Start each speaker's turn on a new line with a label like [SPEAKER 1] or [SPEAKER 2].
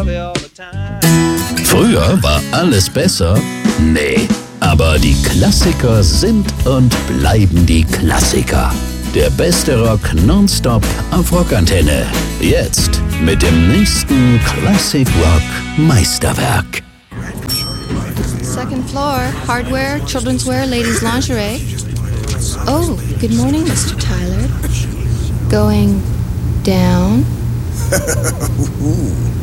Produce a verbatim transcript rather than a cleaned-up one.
[SPEAKER 1] Früher war alles besser? Nee. Aber die Klassiker sind und bleiben die Klassiker. Der beste Rock nonstop auf Rockantenne. Jetzt mit dem nächsten Classic Rock Meisterwerk.
[SPEAKER 2] Second floor, hardware, children's wear, ladies' lingerie. Oh, good morning, Mister Tyler. Going down?